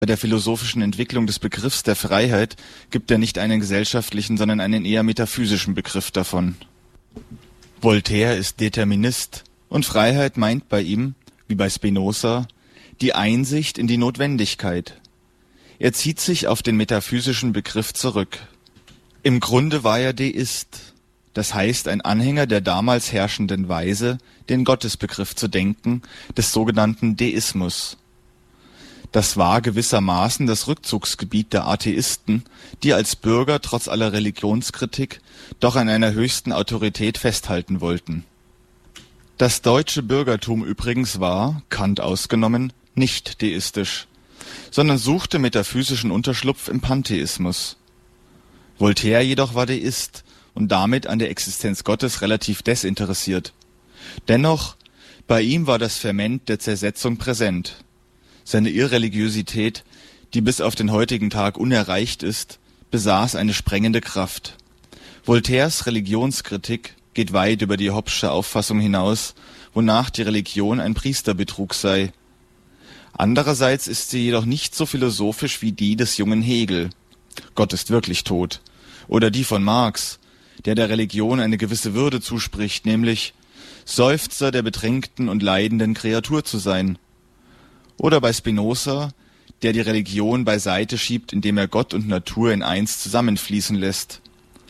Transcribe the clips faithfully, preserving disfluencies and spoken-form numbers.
Bei der philosophischen Entwicklung des Begriffs der Freiheit gibt er nicht einen gesellschaftlichen, sondern einen eher metaphysischen Begriff davon. Voltaire ist Determinist und Freiheit meint bei ihm, wie bei Spinoza, die Einsicht in die Notwendigkeit. Er zieht sich auf den metaphysischen Begriff zurück. Im Grunde war er Deist, das heißt ein Anhänger der damals herrschenden Weise, den Gottesbegriff zu denken, des sogenannten Deismus. Das war gewissermaßen das Rückzugsgebiet der Atheisten, die als Bürger trotz aller Religionskritik doch an einer höchsten Autorität festhalten wollten. Das deutsche Bürgertum übrigens war, Kant ausgenommen, nicht deistisch, sondern suchte metaphysischen Unterschlupf im Pantheismus. Voltaire jedoch war Deist und damit an der Existenz Gottes relativ desinteressiert. Dennoch, bei ihm war das Ferment der Zersetzung präsent. Seine Irreligiosität, die bis auf den heutigen Tag unerreicht ist, besaß eine sprengende Kraft. Voltaires Religionskritik geht weit über die Hobbesche Auffassung hinaus, wonach die Religion ein Priesterbetrug sei. Andererseits ist sie jedoch nicht so philosophisch wie die des jungen Hegel, Gott ist wirklich tot, oder die von Marx, der der Religion eine gewisse Würde zuspricht, nämlich Seufzer der bedrängten und leidenden Kreatur zu sein. Oder bei Spinoza, der die Religion beiseite schiebt, indem er Gott und Natur in eins zusammenfließen lässt.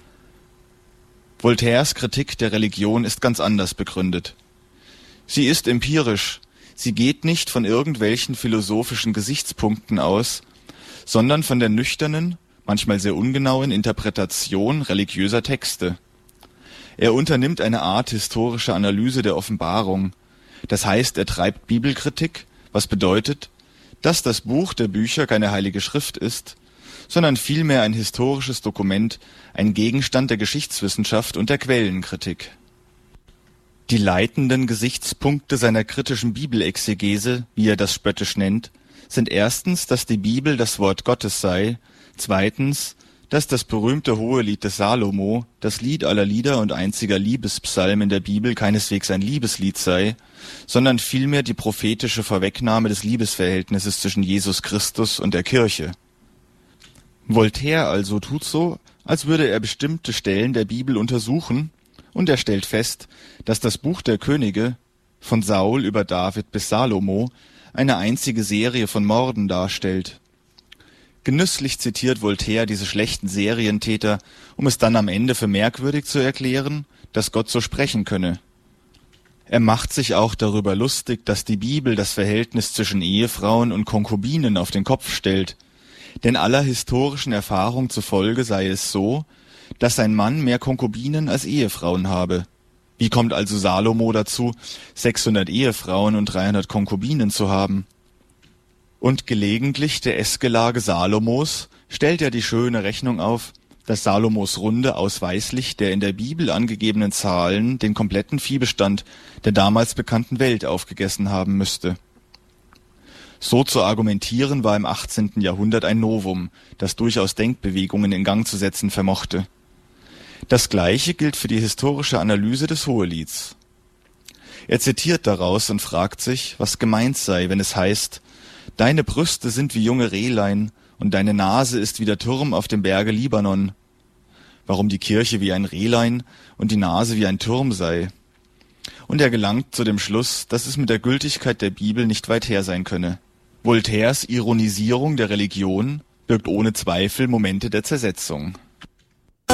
Voltaires Kritik der Religion ist ganz anders begründet. Sie ist empirisch, sie geht nicht von irgendwelchen philosophischen Gesichtspunkten aus, sondern von der nüchternen, manchmal sehr ungenauen Interpretation religiöser Texte. Er unternimmt eine Art historische Analyse der Offenbarung, das heißt, er treibt Bibelkritik, was bedeutet, dass das Buch der Bücher keine heilige Schrift ist, sondern vielmehr ein historisches Dokument, ein Gegenstand der Geschichtswissenschaft und der Quellenkritik. Die leitenden Gesichtspunkte seiner kritischen Bibelexegese, wie er das spöttisch nennt, sind erstens, dass die Bibel das Wort Gottes sei, zweitens, dass das berühmte Hohelied des Salomo, das Lied aller Lieder und einziger Liebespsalm in der Bibel, keineswegs ein Liebeslied sei, sondern vielmehr die prophetische Vorwegnahme des Liebesverhältnisses zwischen Jesus Christus und der Kirche. Voltaire also tut so, als würde er bestimmte Stellen der Bibel untersuchen, und er stellt fest, dass das Buch der Könige, von Saul über David bis Salomo, eine einzige Serie von Morden darstellt. Genüsslich zitiert Voltaire diese schlechten Serientäter, um es dann am Ende für merkwürdig zu erklären, dass Gott so sprechen könne. Er macht sich auch darüber lustig, dass die Bibel das Verhältnis zwischen Ehefrauen und Konkubinen auf den Kopf stellt. Denn aller historischen Erfahrung zufolge sei es so, dass ein Mann mehr Konkubinen als Ehefrauen habe. Wie kommt also Salomo dazu, sechshundert Ehefrauen und dreihundert Konkubinen zu haben? Und gelegentlich der Essgelage Salomos stellt er die schöne Rechnung auf, dass Salomos Runde ausweislich der in der Bibel angegebenen Zahlen den kompletten Viehbestand der damals bekannten Welt aufgegessen haben müsste. So zu argumentieren war im achtzehnten Jahrhundert ein Novum, das durchaus Denkbewegungen in Gang zu setzen vermochte. Das Gleiche gilt für die historische Analyse des Hohelieds. Er zitiert daraus und fragt sich, was gemeint sei, wenn es heißt: Deine Brüste sind wie junge Rehlein, und deine Nase ist wie der Turm auf dem Berge Libanon. Warum die Kirche wie ein Rehlein und die Nase wie ein Turm sei. Und er gelangt zu dem Schluss, dass es mit der Gültigkeit der Bibel nicht weit her sein könne. Voltaires Ironisierung der Religion birgt ohne Zweifel Momente der Zersetzung.